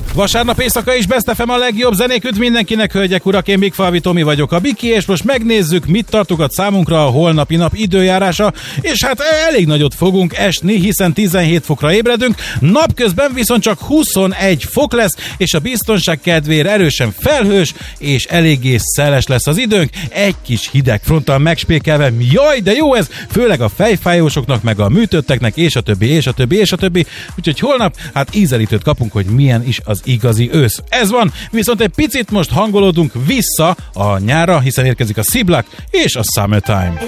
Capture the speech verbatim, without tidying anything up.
Vasárnap éjszaka is Best ef em a legjobb zenék, üdv mindenkinek, hölgyek, urak, én Big Falvi Tomi vagyok, a Biki, és most megnézzük, mit tartogat számunkra a holnapi nap időjárása, és hát elég nagyot fogunk esni, hiszen tizenhét fokra ébredünk, napközben viszont csak huszonegy fok lesz, és a biztonság kedvére erősen felhős, és eléggé szeles lesz az időnk, egy kis hideg fronttal megspékelve, jaj, de jó ez, főleg a fejfájósoknak, meg a műtötteknek, és a többi, és a többi, és a többi, úgyhogy holnap, hát ízelítőt kapunk, hogy milyen is az igazi ősz. Ez van, viszont egy picit most hangolódunk vissza a nyárra, hiszen érkezik a Sziblak és a Summertime.